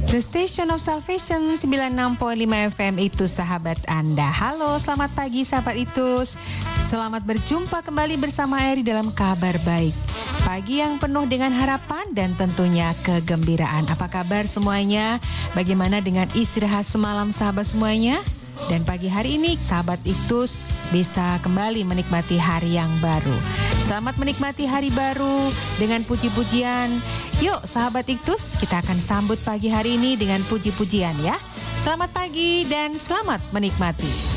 The Station of Salvation 96.5 FM itu sahabat Anda. Halo, selamat pagi sahabat Itus. Selamat berjumpa kembali bersama Eri dalam kabar baik. Pagi yang penuh dengan harapan dan tentunya kegembiraan. Apa kabar semuanya? Bagaimana dengan istirahat semalam sahabat semuanya? Dan pagi hari ini sahabat Itus bisa kembali menikmati hari yang baru. Selamat menikmati hari baru dengan puji-pujian. Yuk sahabat Iktus, kita akan sambut pagi hari ini dengan puji-pujian ya. Selamat pagi dan selamat menikmati.